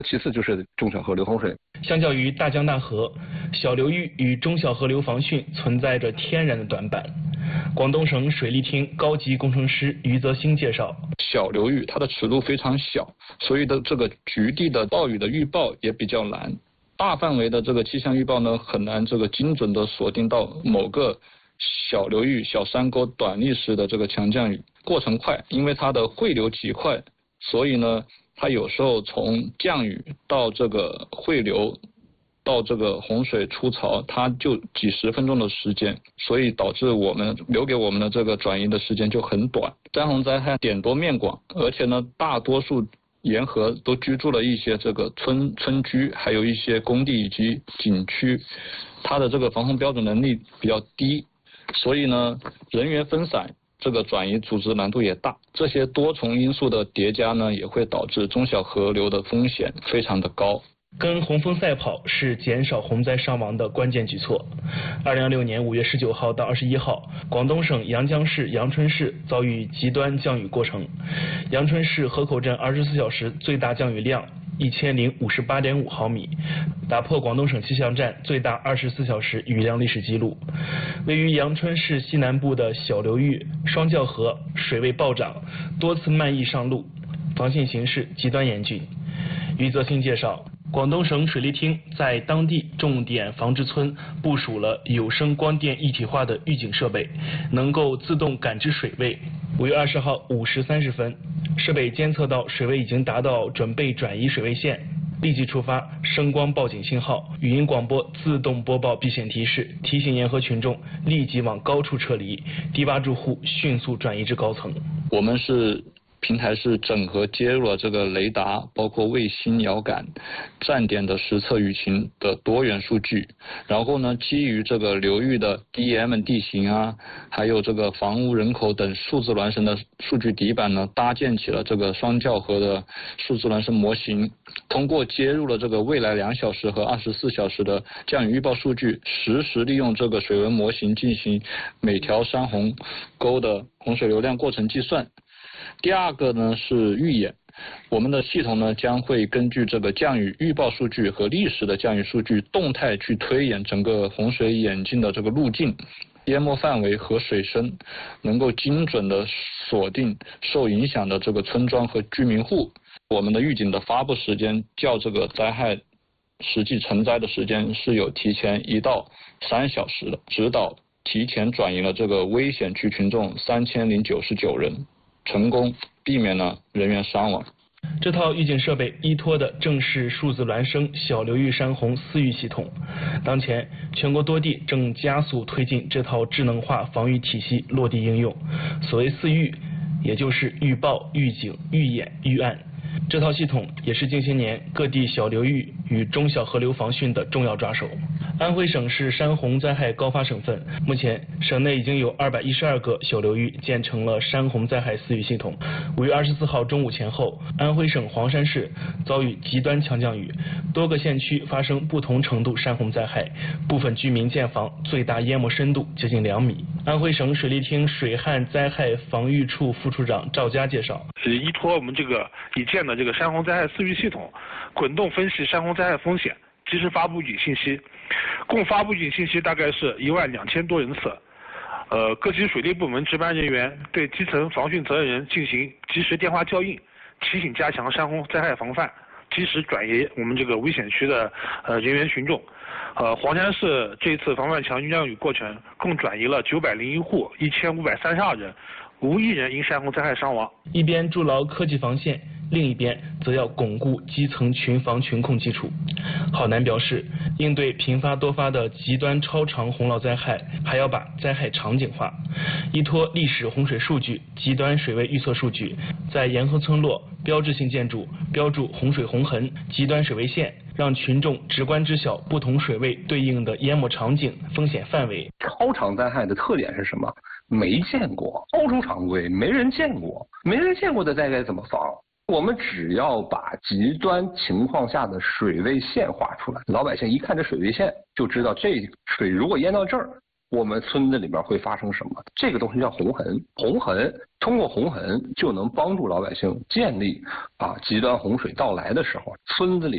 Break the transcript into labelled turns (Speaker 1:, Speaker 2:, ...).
Speaker 1: 其次就是中小河流洪水。
Speaker 2: 相较于大江大河，小流域与中小河流防汛存在着天然的短板。广东省水利厅高级工程师余泽兴介绍，
Speaker 3: 小流域它的尺度非常小，所以的这个局地的暴雨的预报也比较难。大范围的这个气象预报呢，很难这个精准的锁定到某个小流域、小山沟短历时的这个强降雨。过程快，因为它的汇流极快，所以呢，它有时候从降雨到这个汇流到这个洪水出槽，它就几十分钟的时间，所以导致我们留给我们的这个转移的时间就很短。山洪灾害点多面广，而且呢，大多数沿河都居住了一些这个村居，还有一些工地以及景区，它的这个防洪标准能力比较低，所以呢，人员分散，这个转移组织难度也大。这些多重因素的叠加呢，也会导致中小河流的风险非常的高。
Speaker 2: 跟洪峰赛跑是减少洪灾伤亡的关键举措。2026年5月19号到21号，广东省阳江市阳春市遭遇极端降雨过程。阳春市河口镇24小时最大降雨量1058.5毫米，打破广东省气象站最大24小时雨量历史记录。位于阳春市西南部的小流域双教河水位暴涨，多次漫溢上路，防汛形势极端严峻。余泽兴介绍，广东省水利厅在当地重点防治村部署了有声光电一体化的预警设备，能够自动感知水位。5月20号5时30分，设备监测到水位已经达到准备转移水位线，立即触发声光报警信号，语音广播自动播报避险提示，提醒沿河群众立即往高处撤离，低洼住户迅速转移至高层。
Speaker 3: 我们平台是整合接入了这个雷达，包括卫星遥感、站点的实测雨情的多元数据，然后呢，基于这个流域的 DM 地形啊，还有这个房屋人口等数字孪生的数据底板呢，搭建起了这个双教河的数字孪生模型。通过接入了这个未来2小时和24小时的降雨预报数据，实时利用这个水文模型进行每条山洪沟的洪水流量过程计算。第二个呢是预演，我们的系统呢将会根据这个降雨预报数据和历史的降雨数据动态去推演整个洪水演进的这个路径、淹没范围和水深，能够精准的锁定受影响的这个村庄和居民户。我们的预警的发布时间较这个灾害实际成灾的时间是有提前1到3小时的，指导提前转移了这个危险区群众3099人。成功避免了人员伤亡。
Speaker 2: 这套预警设备依托的正是数字孪生小流域山洪4预系统。当前，全国多地正加速推进这套智能化防御体系落地应用。所谓4预，也就是预报、预警、预演、预案。这套系统也是近些年各地小流域与中小河流防汛的重要抓手。安徽省是山洪灾害高发省份，目前省内已经有212个小流域建成了山洪灾害4预系统。5月24号中午前后，安徽省黄山市遭遇极端强降雨，多个县区发生不同程度山洪灾害，部分居民建房最大淹没深度接近2米。安徽省水利厅水旱灾害防御处副处长赵佳介绍，
Speaker 4: 依托我们这个已建的这个山洪灾害4预系统，滚动分析山洪灾害风险，及时发布预警信息，共发布预警信息大概是12000多人次。各级水利部门值班人员对基层防汛责任人进行及时电话校应，提醒加强山洪灾害防范，及时转移我们这个危险区的人员群众。黄山市这次防范强降雨过程共转移了901户1532人，无一人因山洪灾害伤亡。
Speaker 2: 一边筑牢科技防线，另一边则要巩固基层群防群控基础。郝楠表示，应对频发多发的极端超长洪涝灾害，还要把灾害场景化，依托历史洪水数据、极端水位预测数据，在沿河村落、标志性建筑标注洪水洪痕、极端水位线，让群众直观知晓不同水位对应的淹没场景、风险范围。
Speaker 1: 超长灾害的特点是什么？没见过，超出常规，没人见过，没人见过的灾该怎么防？我们只要把极端情况下的水位线画出来，老百姓一看这水位线就知道这水如果淹到这儿，我们村子里边会发生什么。这个东西叫洪痕，洪痕通过洪痕就能帮助老百姓建立极端洪水到来的时候村子里